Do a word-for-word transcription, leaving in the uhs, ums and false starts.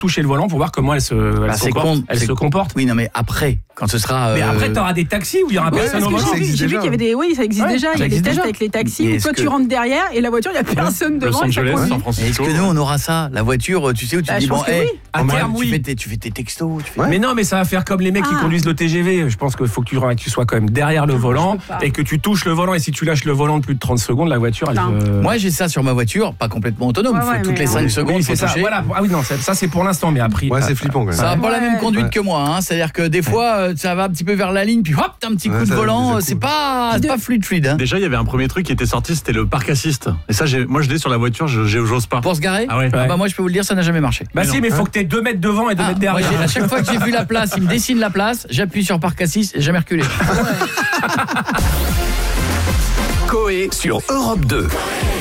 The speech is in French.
toucher le volant pour voir comment elle se, elle Bah, se c'est comporte. con, Elle c'est se con. comporte. Oui, non, mais après, quand ce sera. Mais euh, après, t'auras des taxis où il y aura Oui, personne parce au que volant. j'ai vu, j'ai vu qu'il y avait des, oui, ça existe Ouais, déjà. ça Il y a des existe tests déjà. avec les taxis Mais où est-ce toi que- tu rentres derrière et la voiture, il n'y a personne devant. Los et ça Angeles, conduit. San Est-ce Francisco. que nous, on aura ça? La voiture, tu sais où tu Bah, dis, je bon, pense que hey, oui. À moi, terme, tu, oui. fais tes, tu fais tes textos. Tu fais... Ouais. Mais non, mais ça va faire comme les mecs qui Ah. conduisent le T G V. Je pense qu'il faut que tu, que tu sois quand même derrière le volant je peux pas. et que tu touches le volant. Et si tu lâches le volant de plus de trente secondes, la voiture, elle Non. se- Moi, j'ai ça sur ma voiture, pas complètement autonome. Ouais, faut ouais, toutes mais les oui. cinq secondes, Oui, faut c'est ça. toucher. Voilà. Ah oui, non, ça, ça, c'est pour l'instant, mais après. Ouais, c'est flippant quand même. Ça n'a pas la Ouais. même conduite Ouais. que moi, hein. C'est-à-dire que des fois, euh, ça va un petit peu vers la ligne, puis hop, t'as un petit Ouais, coup de ça- volant. c'est C'est cool. pas, c'est pas fluide, fluide. Hein. Déjà, il y avait un premier truc qui était sorti, c'était le parc assist. Et ça, j'ai- moi, je l'ai sur la voiture, je j'ai- j'ose pas. Pour se garer. Ah ouais. Ah bah moi, je peux vous le dire, ça n'a jamais marché. Bah Mais si, non. mais il faut que tu aies deux mètres devant et deux Ah, mètres moi, derrière. j'ai- à chaque fois que j'ai vu la place, il me dessine la place, j'appuie sur parc assist et jamais reculé. Coé sur Europe deux.